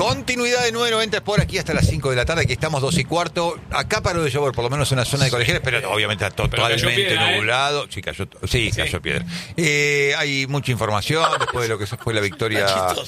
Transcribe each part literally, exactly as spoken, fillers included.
Continuidad de nueve noventa por aquí hasta las cinco de la tarde. Aquí estamos dos y cuarto. Acá paró de llover, por lo menos en la zona de Colegiales, pero obviamente está totalmente piedra, nublado. ¿eh? Sí, cayó, sí, sí, cayó piedra. Eh, hay mucha información después de lo que fue la victoria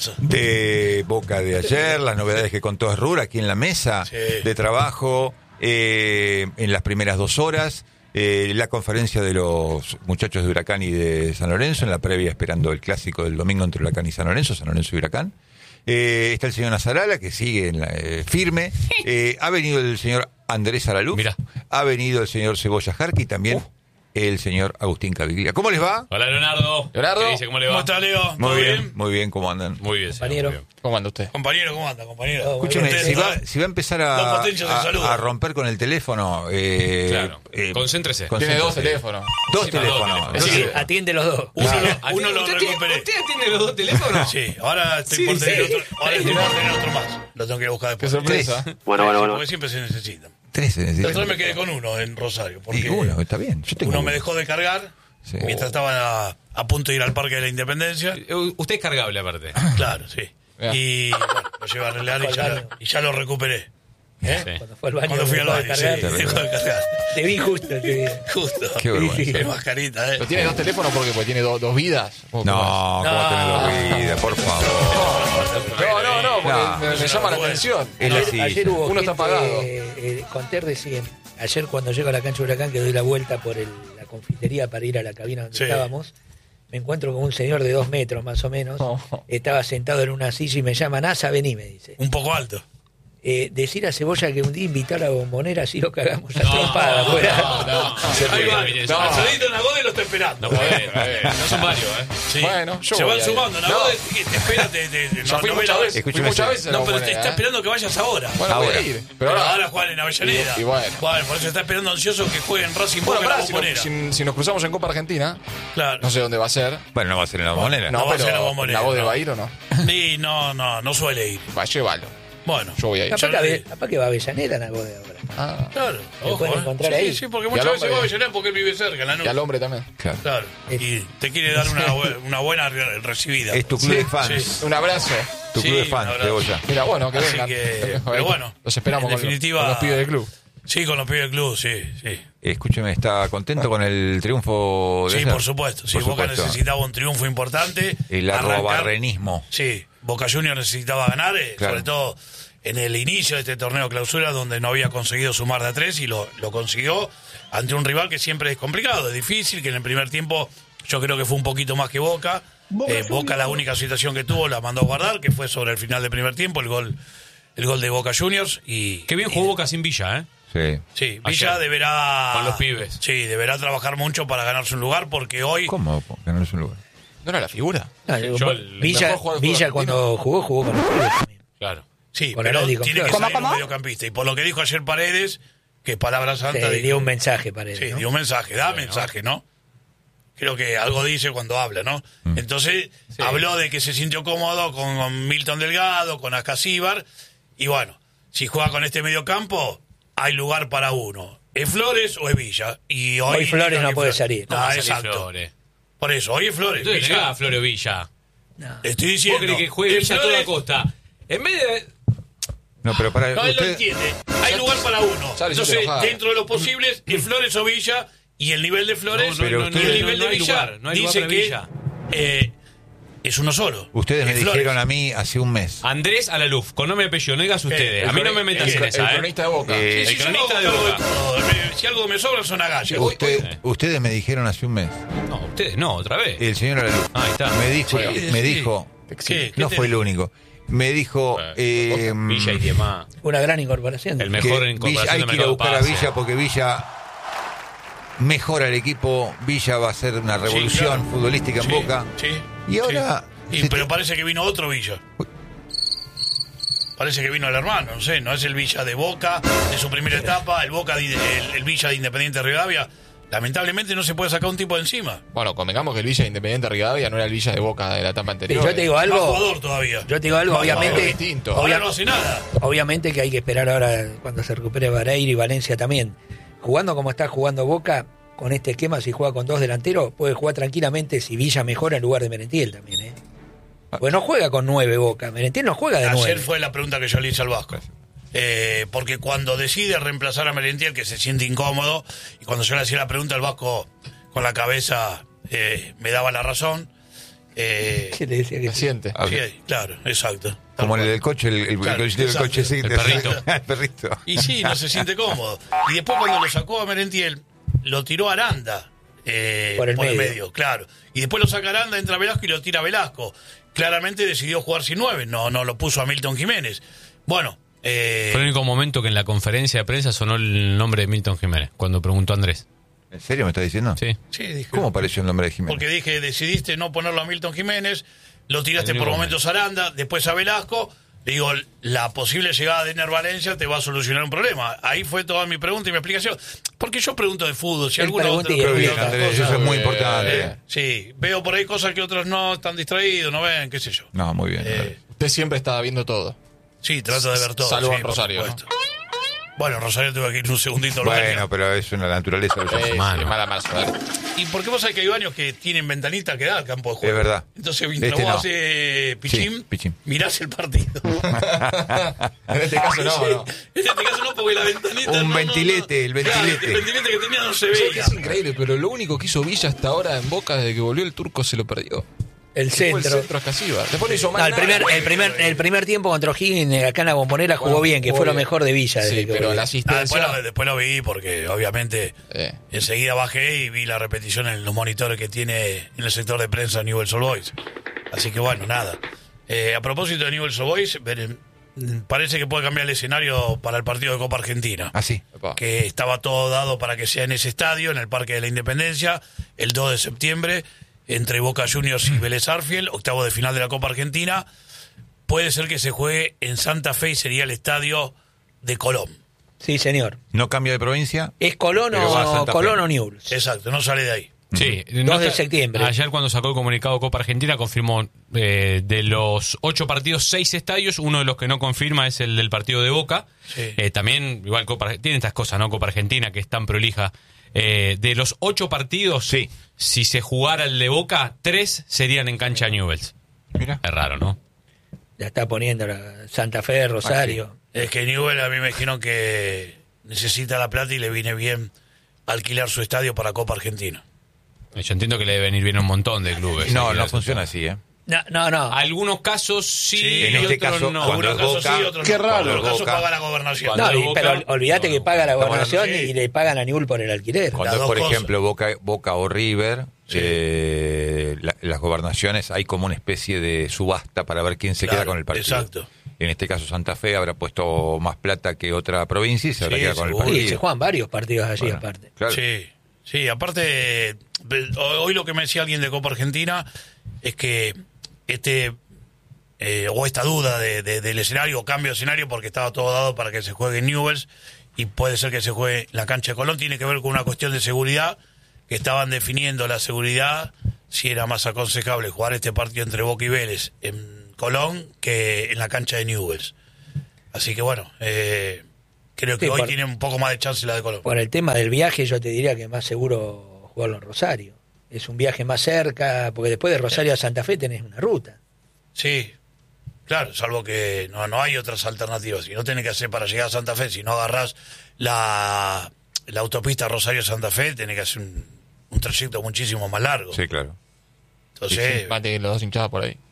de Boca de ayer, las novedades que contó Esrur aquí en la mesa sí. de trabajo eh, en las primeras dos horas. Eh, la conferencia de los muchachos de Huracán y de San Lorenzo, en la previa esperando el clásico del domingo entre Huracán y San Lorenzo, San Lorenzo y Huracán. Eh, está el señor Nazarala, que sigue en la, eh, firme. Eh, ha venido el señor Andrés Alaluf. Mirá. Ha venido el señor Cebolla Jarqui y también uh. el señor Agustín Caviglia. ¿Cómo les va? Hola, Leonardo. Leonardo. ¿Qué dice? ¿Cómo le va? ¿Cómo está, Leo? Muy bien, bien, muy bien. ¿Cómo andan? Muy bien, compañero. Muy bien. ¿Cómo anda usted? Compañero, ¿cómo anda, compañero? Oh, escúcheme, si va, si va a empezar a, a, a romper con el teléfono... Eh, claro, eh, concéntrese. Tiene dos teléfonos. Dos sí, teléfonos. Es decir, atiende los dos. Uno, sí. lo, uno lo ¿Usted recuperé. Tiene, ¿Usted atiende los dos teléfonos? Sí, ahora estoy sí, por tener sí. otro, ahora estoy por tener otro más. Lo tengo que buscar después. Qué sorpresa. Bueno, bueno, bueno. Porque siempre se necesitan. Tres se necesitan. Entonces me quedé con uno en Rosario. Porque y uno, está bien. Yo tengo uno uno. me dejó de cargar sí. mientras estaba a, a punto de ir al Parque de la Independencia. Usted es cargable, aparte. Claro, sí. Yeah. Y bueno, lo llevé a arreglar y ya, lo, y ya lo recuperé. ¿Eh? Sí. Cuando fue al baño. Cuando fui al baño, sí, dejó de cargar. Te vi justo, te vi. Justo. Qué vergüenza. Qué mascarita, ¿eh? ¿Pero tiene dos teléfonos porque, porque tiene do, dos vidas? No, ¿cómo no. va a tener dos vidas? Por favor. No, no, no, porque no, me, me llama la atención. Ayer, ayer hubo uno gente, está apagado. Eh, eh, Conter decía, ayer cuando llego a la cancha de Huracán, que doy la vuelta por el, la confitería para ir a la cabina donde sí. estábamos, me encuentro con un señor de dos metros más o menos, oh. estaba sentado en una silla y me llama, Nasa, vení, me dice. Un poco alto. Eh, decir a Cebolla que un día invitar a la Bombonera así lo cagamos a no, trompada. No, fuera. no, no. Ahí va, no. Alfredito Nagode lo está esperando. No, puede, no son varios, ¿eh? Sí. Bueno, yo se van a sumando. Nagode no. te espera, te, te, te, no, fui no muchas veces. Fui muchas veces. No, pero te está esperando que vayas ahora. Bueno, ahora. voy a ir. Pero ahora, ahora juegan en Avellaneda. Y, y bueno. Juan, por eso está esperando ansioso que jueguen Racing bueno, Boca para, en la Bombonera. Si, no, si, si nos cruzamos en Copa Argentina, claro. no sé dónde va a ser. Bueno, no va a ser en la Bombonera. No, no, no va a pero ser en la Bombonera. ¿Nagode no. va a ir o no? Sí, no, no, no suele ir. Va, llévalo. Bueno, yo voy a ir. Capaz, yo que, capaz que va a Avellaneda Nagode ahora. Ah, claro. ¿Me ojo, pueden eh. encontrar sí, ahí? Sí, porque muchas veces va a Avellaneda porque él vive cerca, en la noche. Y al hombre también. Claro. Claro. Y te quiere dar una, una buena recibida. Es tu club sí, de fans. Sí. Un abrazo. Tu sí, club de fans, Cebolla. Mira, bueno, que Así vengan. Que, pero bueno, los esperamos en definitiva, con los, con los pibes del club. Sí, con los pibes del club, sí, sí. Escúcheme, ¿está contento con el triunfo de Sí, ayer? por supuesto. Sí, por Boca supuesto. necesitaba un triunfo importante. El arrobarrenismo. Sí, Boca Juniors necesitaba ganar, eh, claro. sobre todo en el inicio de este torneo clausura, donde no había conseguido sumar de a tres y lo, lo consiguió ante un rival que siempre es complicado, es difícil, que en el primer tiempo yo creo que fue un poquito más que Boca. Boca, eh, Boca la única situación que tuvo la mandó a guardar, que fue sobre el final del primer tiempo, el gol el gol de Boca Juniors. Y qué bien jugó Boca sin Villa, ¿eh? Sí. Sí, Villa Ayer, deberá... con los pibes. Sí, deberá trabajar mucho para ganarse un lugar, porque hoy... ¿Cómo ganarse un lugar? ¿No era la figura? No, yo, el, Villa, Villa cuando jugó, jugó con los pibes también. Claro. Sí, con pero tiene que ¿Cómo, salir cómo? un mediocampista. Y por lo que dijo ayer Paredes, que palabra santa... Sí, dio un mensaje, Paredes, Sí, ¿no? dio un mensaje, da bueno. mensaje, ¿no? Creo que algo dice cuando habla, ¿no? Mm. Entonces, sí. habló de que se sintió cómodo con, con Milton Delgado, con Ascasíbar, y bueno, si juega con este mediocampo, hay lugar para uno. ¿Es Flores o es Villa? Y hoy, hoy Flores no puede salir. No, exacto. Flores? Por eso, hoy es Flores. Entonces, Villa. ¿Qué Flores o Villa? No. Estoy diciendo. ¿Vos crees que juegue Villa Flores? Toda costa? En vez de... No, pero para no, usted... él lo entiende. Hay lugar para uno. Entonces, dentro de lo posible, es Flores o Villa, y el nivel de Flores no, no, no, y el nivel no, no de Villa lugar, no hay dice lugar que Villa. Eh, es uno solo. Ustedes me Flores. dijeron a mí hace un mes. Andrés Alaluf, con nombre y apellido, no digas ustedes. A mí no me metas en esa, El ¿eh? cronista de Boca. Eh, sí, el sí, cronista de Boca. Si algo me sobra son agallas. Usted, ustedes me dijeron hace un mes. No, ustedes no, otra vez. El señor Alaluf ah, ahí está. me dijo, sí, me sí. dijo, ¿Qué? no ¿Qué fue te... el único. Me dijo eh, Villa y demás. Una gran incorporación. El mejor que incorporación Villa, hay de que ir a buscar pase. a Villa porque Villa mejora el equipo. Villa va a hacer una revolución sí, claro. futbolística en sí, Boca. Sí, y ahora sí. Y, pero te... parece que vino otro Villa. Parece que vino el hermano, no sé, no es el Villa de Boca de su primera etapa, el Boca de, el, el Villa de Independiente de Rivadavia. Lamentablemente no se puede sacar un tipo de encima. Bueno, convengamos que el Villa de Independiente de Rivadavia no era el Villa de Boca de la etapa anterior. Sí, yo te digo algo. Más jugador todavía. Yo te digo algo, Más obviamente. Distinto. Ahora no hace nada. Obviamente que hay que esperar ahora cuando se recupere Vareiro y Valencia también. Jugando como está jugando Boca, con este esquema, si juega con dos delanteros, puede jugar tranquilamente si Villa mejora en lugar de Merentiel también, ¿eh? Pues no juega con nueve Boca. Merentiel no juega de nueve. Ayer fue la pregunta que yo le hice al Vasco. Eh, porque cuando decide reemplazar a Merentiel, que se siente incómodo, y cuando yo le hacía la pregunta, el Vasco con la cabeza eh, me daba la razón. Eh, ¿Qué le decía que se siente? Sí, claro, exacto. Como el del coche, el, el, Claro, el, el exacto. coche, sí, El perrito. el perrito. Y sí, no se siente cómodo. Y después cuando lo sacó a Merentiel, lo tiró a Aranda. Eh, Por el medio. medio, claro. Y después lo saca Aranda, entra Velasco y lo tira Velasco. Claramente decidió jugar sin nueve, no, no lo puso a Milton Jiménez. Bueno. Eh, Fue el único momento que en la conferencia de prensa sonó el nombre de Milton Jiménez, cuando preguntó Andrés. ¿En serio me estás diciendo? Sí. sí, dije, ¿Cómo apareció el nombre de Jiménez? Porque dije, decidiste no ponerlo a Milton Jiménez, lo tiraste El por único momentos a Aranda, después a Velasco. Le digo, la posible llegada de Ener Valencia te va a solucionar un problema. Ahí fue toda mi pregunta y mi explicación. Porque yo pregunto de fútbol, si Él alguno pregunta otro y él pregunta Bien, otras Andrés, cosas, eso es muy eh, importante. eh, sí, veo por ahí cosas que otros no están distraídos, no ven, qué sé yo. No, muy bien. Eh, Usted siempre estaba viendo todo. sí, trato de ver todo. Salvo sí, en por Rosario, supuesto. Bueno, Rosario tuve que ir un segundito al baño. Bueno, pero es una naturaleza. de los Eh, hombres. Mano. mala mala suerte. ¿Y por qué vos sabés que hay baños que tienen ventanita que da al campo de juego? Es verdad. Entonces, mientras Este vos no. haces pichín, Sí, pichín. mirás el partido. En este caso no, Sí, no. En este caso no, porque la ventanita... Un no, no, ventilete, no. el ventilete. Claro, el ventilete que tenía no se Sí, veía. es increíble, pero lo único que hizo Villa hasta ahora en Boca desde que volvió el turco se lo perdió. El Fue el centro. centro a Escasiba. Después no hizo más No, el nada. primer, el primer, el primer tiempo contra O'Higgins eh, acá en la Bombonera jugó Bueno, bien, que jugó fue lo bien. mejor de Villa. desde Sí, que pero volvió. la Ah, asistencia... después, lo, después lo vi porque obviamente Eh. enseguida bajé y vi la repetición en los monitores que tiene en el sector de prensa Newell's Old Boys. Así que bueno, nada. Eh, a propósito de Newell's Old Boys, ver, mm, parece que puede cambiar el escenario para el partido de Copa Argentina. Ah, sí. Epa. Que estaba todo dado para que sea en ese estadio, en el Parque de la Independencia, el dos de septiembre, entre Boca Juniors y Vélez Sarsfield, octavo de final de la Copa Argentina. Puede ser que se juegue en Santa Fe y sería el estadio de Colón. Sí, señor. No cambia de provincia. ¿Es Colón Pero va a o, Santa Fe. Colón o Newell's? Exacto, no sale de ahí. Sí, dos de está- septiembre. Ayer cuando sacó el comunicado Copa Argentina confirmó eh, de los ocho partidos, seis estadios. Uno de los que no confirma es el del partido de Boca. Sí. Eh, también, igual Copa Argentina, tiene estas cosas, ¿no? Copa Argentina, que es tan prolija. Eh, de los ocho partidos, Sí. si se jugara el de Boca, tres serían en cancha Newell's. Mira. Es raro, ¿no? La está poniendo la Santa Fe, Rosario. Es que Newell a mí me dijeron que necesita la plata y le viene bien alquilar su estadio para Copa Argentina. Yo entiendo que le debe venir bien a un montón de clubes. No, Eh, no que- funciona así, ¿eh? No, no, no. Algunos casos sí, Sí, y en este otros caso, no. cuando Algunos es casos Boca, sí, otros qué no. raro. En algunos casos Boca. paga la gobernación. Cuando No, de y- Boca, pero olvídate no, que paga la estamos gobernación hablando, sí. y le pagan a Newell's por el alquiler. Cuando Las es, dos por cosas. ejemplo, Boca, Boca o River, Sí. eh, la- las gobernaciones, hay como una especie de subasta para ver quién se Claro, queda con el partido. exacto. En este caso, Santa Fe habrá puesto más plata que otra provincia y se habrá Sí, quedado con el seguro. partido. Sí, se juegan varios partidos allí Bueno, aparte. claro. Sí, sí, aparte, ve- hoy lo que me decía alguien de Copa Argentina es que este, eh, o esta duda de, de- del escenario, o cambio de escenario, porque estaba todo dado para que se juegue en Newell's, y puede ser que se juegue en la cancha de Colón, tiene que ver con una cuestión de seguridad, que estaban definiendo la seguridad, si era más aconsejable jugar este partido entre Boca y Vélez en Colón que en la cancha de Newell's. Así que bueno, eh, creo que Sí, hoy por- tiene un poco más de chance la de Colón. Por el tema del viaje, yo te diría que es más seguro jugarlo en Rosario. Es un viaje más cerca, porque después de Rosario a Santa Fe tenés una ruta. Sí, claro, salvo que no, no hay otras alternativas. Si no tenés que hacer para llegar a Santa Fe, si no agarrás la, la autopista Rosario-Santa Fe, tenés que hacer un, un trayecto muchísimo más largo. Sí, claro. Entonces, Va a tener los dos hinchadas por ahí.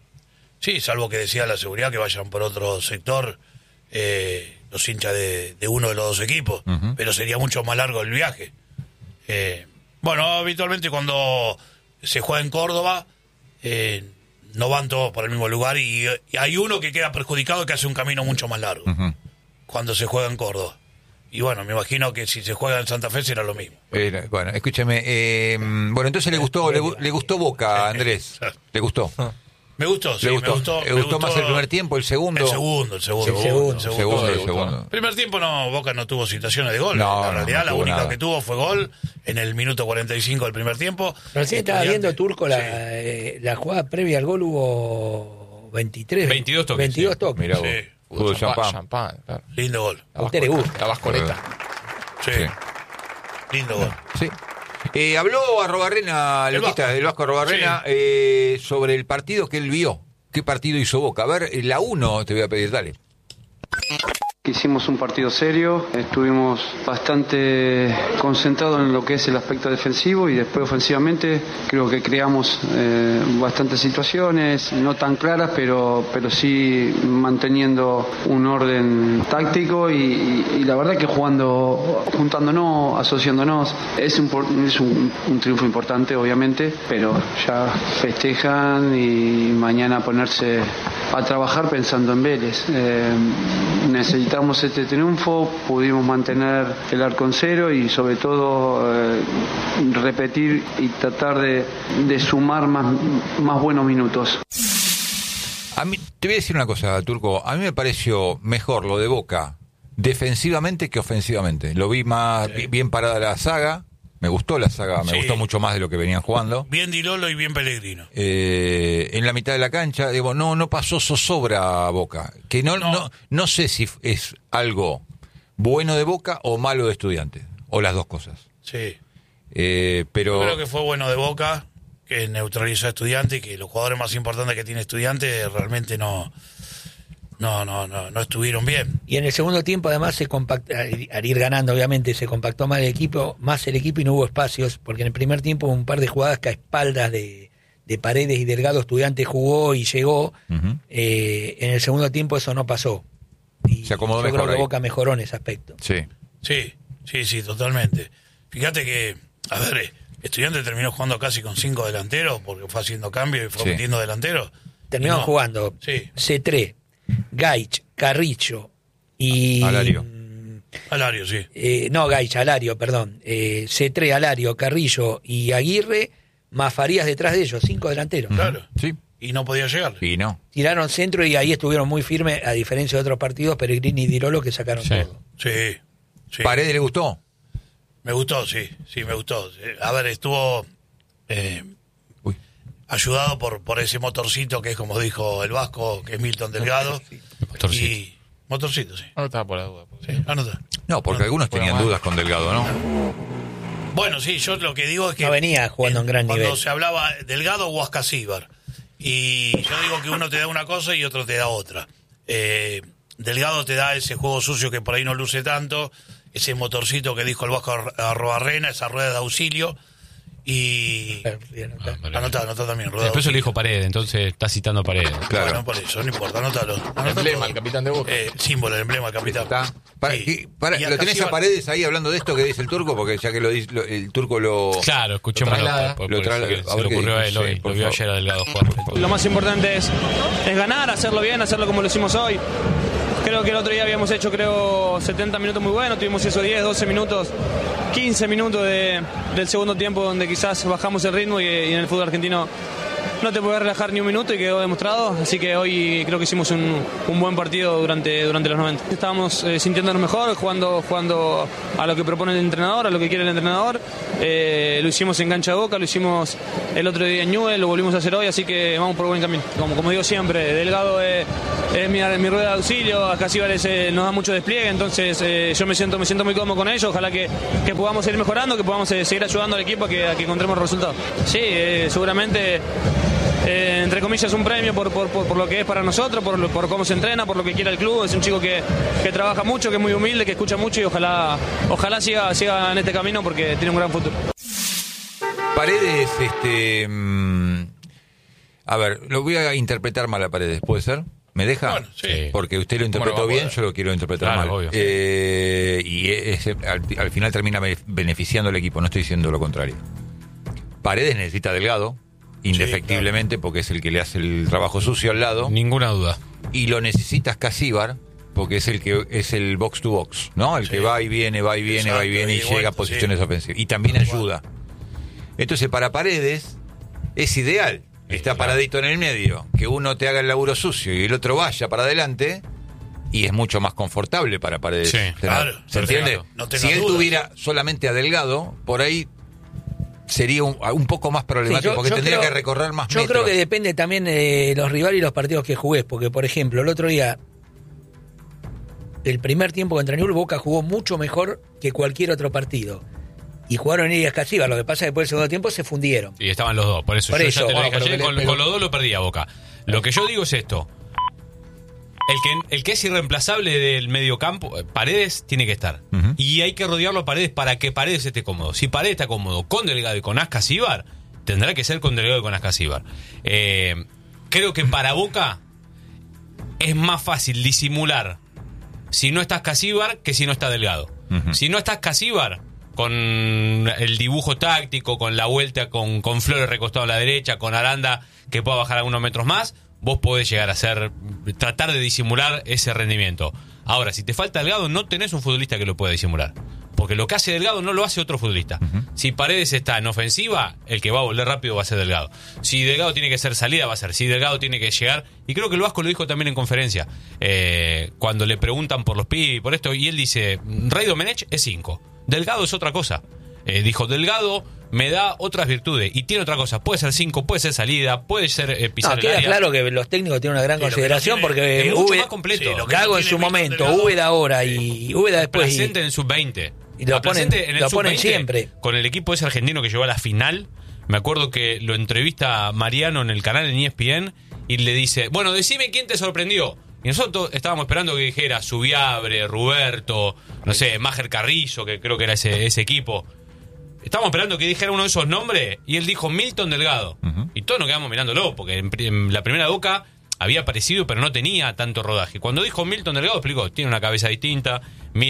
sí, salvo que decía la seguridad que vayan por otro sector eh, los hinchas de, de uno de los dos equipos, Ujú. pero sería mucho más largo el viaje. Eh, bueno, habitualmente cuando se juega en Córdoba, eh, no van todos por el mismo lugar y, y hay uno que queda perjudicado que hace un camino mucho más largo Ujú. cuando se juega en Córdoba. Y bueno, me imagino que si se juega en Santa Fe será lo mismo. Eh, bueno, escúchame. eh, bueno, entonces le gustó, le, gu- le gustó Boca, Andrés. ¿Le gustó? Me gustó, sí, ¿Le gustó? me gustó. ¿Le me gustó más el primer tiempo, el segundo? El segundo, el segundo. El segundo. el Segundo, le el gustó. segundo. Primer tiempo no, Boca no tuvo situaciones de gol. No, en no, realidad no la tuvo única nada. que tuvo fue gol en el minuto cuarenta y cinco del primer tiempo. Recién estaba Estudiantes- viendo, Turco, la, Sí. eh, la jugada previa al gol hubo veintitrés. veintidós toques, veintidós sí. toques. Mirá vos. Sí. Fútbol Champán, champán. champán, claro. Lindo gol. La A usted le vascoleta, gusta. La vascoleta. Sí. Sí. Lindo gol. Sí. Eh, habló Arrobarrena, El Luquita, Vasco. del Vasco Arrobarrena, eh, sobre el partido que él vio ¿Qué partido hizo Boca? A ver, la uno te voy a pedir, dale. Hicimos un partido serio, estuvimos bastante concentrados en lo que es el aspecto defensivo y después ofensivamente creo que creamos eh, bastantes situaciones, no tan claras, pero, pero sí manteniendo un orden táctico y, y, y la verdad que jugando, juntándonos, asociándonos, es un, es un, un triunfo importante obviamente, pero ya festejan y mañana ponerse a trabajar pensando en Vélez. Eh, necesitamos este triunfo, pudimos mantener el arco en cero y sobre todo eh, repetir y tratar de, de sumar más, más buenos minutos. A mí, te voy a decir una cosa, Turco, a mí me pareció mejor lo de Boca defensivamente que ofensivamente. Lo vi más sí. bien parada la saga. Me gustó la saga, me sí. gustó mucho más de lo que venían jugando. Bien Di Lolo y bien Pellegrino. Eh, en la mitad de la cancha, digo, no no pasó zozobra a Boca. Que no, no. no no sé si es algo bueno de Boca o malo de Estudiantes. O las dos cosas. Sí. Eh, pero... Yo creo que fue bueno de Boca, que neutralizó a Estudiantes y que los jugadores más importantes que tiene Estudiantes realmente no... No, no, no, no estuvieron bien. Y en el segundo tiempo además se compactó, al ir ganando obviamente se compactó más el equipo, más el equipo y no hubo espacios, porque en el primer tiempo hubo un par de jugadas que a espaldas de, de Paredes y Delgado Estudiantes jugó y llegó. Uh-huh. Eh, en el segundo tiempo eso no pasó. Y se acomodó yo mejor creo que ahí. Boca mejoró en ese aspecto. Sí. Sí, sí, sí, totalmente. Fíjate que, a ver, Estudiantes terminó jugando casi con cinco delanteros, porque fue haciendo cambio y fue sí. metiendo delanteros. Terminaron no. jugando sí. C tres, Gaich, Carrillo y... Alario. Alario, sí. Eh, no, Gaich, Alario, perdón. Eh, C tres, Alario, Carrillo y Aguirre, más Farías detrás de ellos, cinco delanteros. Claro. Sí. Y no podía llegar. Y no. Tiraron centro y ahí estuvieron muy firmes, a diferencia de otros partidos, Pellegrini y Di Lolo que sacaron sí. todo. Sí, sí. ¿Paredes le gustó? Me gustó, sí, sí, me gustó. A ver, estuvo eh, ayudado por, por ese motorcito que es, como dijo el Vasco, que es Milton Delgado. Sí. Motorcito. Y, motorcito, sí. No estaba por la duda. Sí, anota. No, porque no, algunos tenían mal. dudas con Delgado, ¿no? Bueno, sí, yo lo que digo es que... No venía jugando en gran cuando nivel. Cuando se hablaba Delgado o Ascasíbar. Y yo digo que uno te da una cosa y otro te da otra. Eh, Delgado te da ese juego sucio que por ahí no luce tanto, ese motorcito que dijo el Vasco Arrobarrena, esa rueda de auxilio. Y... Ah, anotá, anotá también. Rueda Después se lo dijo Paredes, entonces está citando Paredes. Claro. Bueno, por eso, no importa, anótalo. El emblema, el capitán de Boca. Eh, símbolo, el emblema, capitán. Está. Para, Sí. y, para, Y ¿Lo tenés Ascasíbar- a Paredes ahí hablando de esto que dice el Turco? Porque ya que lo dice, lo- el Turco lo... Claro, escuchémoslo. Lo traslada. por- por- Lo por traslada. eso que A se ver le qué ocurrió a dice, él hoy. sí, por Lo vio favor. ayer a Delgado jugar. Lo más importante es, es ganar, hacerlo bien, hacerlo como lo hicimos hoy. Creo que el otro día habíamos hecho, creo, setenta minutos muy buenos, tuvimos esos diez, doce minutos, quince minutos de, del segundo tiempo donde quizás bajamos el ritmo y, y en el fútbol argentino no te puedes relajar ni un minuto y quedó demostrado, así que hoy creo que hicimos un, un buen partido durante, durante los noventa. Estábamos eh, sintiéndonos mejor, jugando, jugando a lo que propone el entrenador, a lo que quiere el entrenador. Eh, lo hicimos en cancha de Boca, lo hicimos el otro día en Newell, lo volvimos a hacer hoy, así que vamos por buen camino. Como, como digo siempre, Delgado es, es mi, mi rueda de auxilio, Ascasíbar eh, nos da mucho despliegue, entonces eh, yo me siento, me siento muy cómodo con ellos, ojalá que, que podamos seguir mejorando, que podamos eh, seguir ayudando al equipo a que, a que encontremos resultados. Sí, eh, seguramente... Eh, entre comillas un premio por, por, por, por lo que es para nosotros, por, lo- por cómo se entrena, por lo que quiere el club. Es un chico que, que trabaja mucho, que es muy humilde, que escucha mucho y ojalá ojalá siga, siga en este camino porque tiene un gran futuro. Paredes, este... mm, a ver, lo voy a interpretar mal a Paredes, ¿puede ser? ¿Me deja? Bueno, sí. Porque usted lo interpretó Bueno, va a bien, poder. yo lo quiero interpretar Claro, mal. obvio. Eh, y es- al, al final termina be- beneficiando al equipo, no estoy diciendo lo contrario. Paredes necesita Delgado, indefectiblemente, porque es el que le hace el trabajo sucio al lado. Ninguna duda. Y lo necesita Ascasíbar, porque es el que es el box to box, ¿no? El Sí. que va y viene, va y viene, Exacto, va y viene y y llega vuelta, a posiciones sí. ofensivas. Y también ayuda. Entonces, para Paredes es ideal. Está paradito en el medio, que uno te haga el laburo sucio y el otro vaya para adelante, y es mucho más confortable para Paredes. Sí, tener. claro, ¿Se perfecto. entiende? No tengas si él dudas. tuviera solamente a Delgado, por ahí sería un, un poco más problemático, Sí, yo- porque yo tendría creo- que recorrer más Yo metros. creo que depende también de los rivales y los partidos que jugués, porque por ejemplo, el otro día, el primer tiempo contra Newell's, Boca jugó mucho mejor que cualquier otro partido. Y jugaron él y Ascasíbar, lo que pasa es que después del segundo tiempo se fundieron. Y estaban los dos, por eso Por yo eso, ya te lo bueno, dije pero ayer, que le- con, pero- con los dos lo perdía Boca. Lo que yo digo es esto. El que, el que es irreemplazable del medio campo, Paredes, tiene que estar. Uh-huh. Y hay que rodearlo a Paredes para que Paredes esté cómodo. Si Paredes está cómodo con Delgado y con Ascasíbar, tendrá que ser con Delgado y con Ascasíbar. Eh, creo que para Boca es más fácil disimular si no está Ascasíbar que si no está Delgado. Uh-huh. Si no está Ascasíbar, con el dibujo táctico, con la vuelta, con, con Flores recostado a la derecha, con Aranda que pueda bajar algunos metros más, vos podés llegar a hacer, tratar de disimular ese rendimiento. Ahora, si te falta Delgado, no tenés un futbolista que lo pueda disimular. Porque lo que hace Delgado no lo hace otro futbolista. Uh-huh. Si Paredes está en ofensiva, el que va a volver rápido va a ser Delgado. Si Delgado tiene que ser salida, va a ser. Si Delgado tiene que llegar, y creo que el Vasco lo dijo también en conferencia, eh, cuando le preguntan por los pibes y por esto, y él dice, Rey Domenech es cinco. Delgado es otra cosa. Eh, dijo, Delgado me da otras virtudes y tiene otra cosa. Puede ser cinco, puede ser salida, puede ser eh, pisar no, queda el área. Claro que los técnicos tienen una gran sí, consideración no tiene, porque es mucho Uve, más completo. Sí, Gago en su momento, Úbeda ahora y Úbeda después. Presente y, en sub veinte. Y lo ponen, en el lo ponen siempre. Con el equipo ese argentino que llegó a la final, me acuerdo que lo entrevista Mariano en el canal en E S P N y le dice, bueno, decime quién te sorprendió. Y nosotros estábamos esperando que dijera Subiabre, Ruberto, no sé, Máger Carrizo, que creo que era ese, ese equipo. Estábamos esperando que dijera uno de esos nombres y él dijo Milton Delgado. Uh-huh. Y todos nos quedamos mirándolo, porque en, en la primera Boca había aparecido, pero no tenía tanto rodaje. Cuando dijo Milton Delgado, explicó, tiene una cabeza distinta,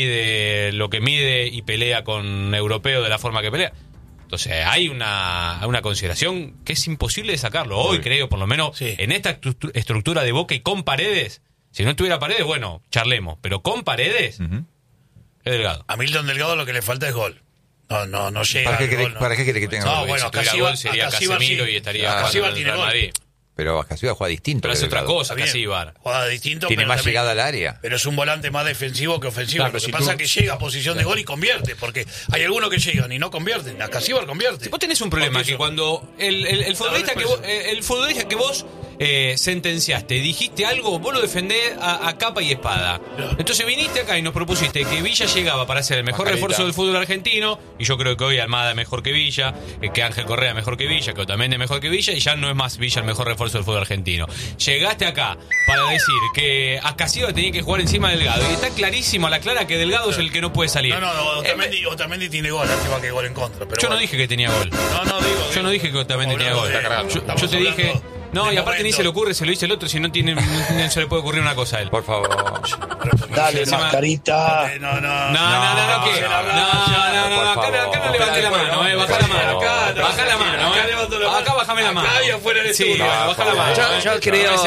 mide lo que mide y pelea con europeo de la forma que pelea. Entonces hay una, una consideración que es imposible de sacarlo. Hoy, creo, por lo menos, sí. En esta estructura de Boca y con Paredes. Si no estuviera Paredes, bueno, charlemos. Pero con Paredes, uh-huh. Es Delgado. A Milton Delgado lo que le falta es gol. No, no, no llega. ¿Para qué quiere no. que, que tenga no, gol? bueno, si tuviera gol sería Casemiro sí. Y estaría Casíbar tiene gol. Madrid. Pero Ascasíbar juega distinto. Pero es otra cosa, Casíbar. Juega distinto. Tiene pero más también, llegada al área. Pero es un volante más defensivo que ofensivo. Claro, Lo que si pasa es tú... que llega a posición claro. de gol y convierte. Porque hay algunos que llegan y no convierten. Casíbar convierte. Si vos tenés un problema, que cuando el, el, el futbolista que vos, el futbolista que vos eh, sentenciaste, dijiste algo, vos lo defendés a, a capa y espada. Claro. Entonces viniste acá y nos propusiste que Villa llegaba para ser el mejor Mascarita. refuerzo del fútbol argentino. Y yo creo que hoy Almada es mejor que Villa, que Ángel Correa es mejor que Villa, que Otamendi es mejor que Villa. Y ya no es más Villa el mejor refuerzo del fútbol argentino. Llegaste acá para decir que Ascasíbar tenía que jugar encima de Delgado. Y está clarísimo a la clara que Delgado es el que no puede salir. No, no, no Otamendi, eh, Otamendi tiene gol, lástima que gol en contra. Pero yo bueno. no dije que tenía gol. No, no, digo. Yo no dije que Otamendi tenía gol. De, yo, yo te dije. No, y aparte ni se le ocurre, se lo dice el otro, si no tiene, no se le puede ocurrir una cosa a él. Por favor. Dale, Mascarita. No, no, no, no, no, no, que, no, no, no, acá, acá no levanté la mano, eh, bajá la mano, bajá la mano, eh, acá bajame la mano. Acá y afuera del estudio, bajá la mano. Yo, yo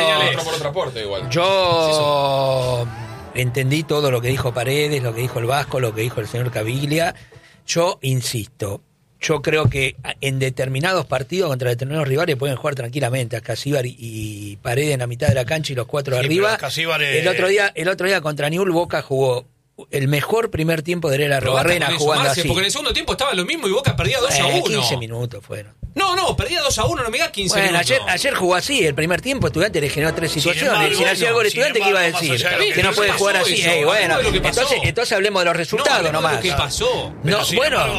creo, yo entendí todo lo que dijo Paredes, lo que dijo el Vasco, lo que dijo el señor Caviglia. Yo insisto. Yo creo que en determinados partidos contra determinados rivales pueden jugar tranquilamente Ascasíbar y, y Paredes en la mitad de la cancha y los cuatro sí, arriba. Es... El otro día, el otro día contra Newell's Boca jugó el mejor primer tiempo de Herrera Robarrena jugando Marcia, así. Porque en el segundo tiempo estaba lo mismo y Boca perdía dos a uno. quince minutos fueron. No, no, perdía dos a uno, no me digas quince bueno, minutos. Ayer, ayer jugó así, el primer tiempo Estudiante le generó tres situaciones. Si no hacía gol Estudiante, ¿qué iba a decir? Que, que no puede jugar así. Hey, bueno, entonces, entonces hablemos de los resultados no, nomás. ¿Qué pasó? No, sin bueno, embargo,